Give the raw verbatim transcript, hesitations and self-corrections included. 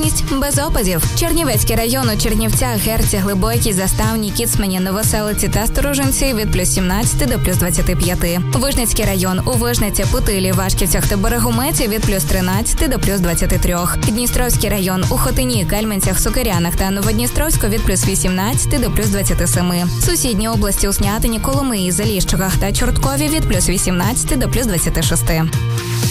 шість – без опадів. Чернівецький район у Чернівцях, Герці, Глибокій, Заставній, Кіцмані, Новоселиці та Сторожинці від плюс сімнадцяти до плюс двадцяти п'яти. Вижницький район у Вижниці, Путилі, Вашківцях та Берегометі від плюс тринадцяти до плюс двадцяти трьох. Дністровський район у Хотині, Кельменцях, Сокирянах та Новодністровську від плюс вісімнадцяти до плюс двадцяти семи. Сусідні області у Снятині, Коломиї, Заліщиках та Чорткові від плюс вісімнадцяти до плюс двадцяти шести.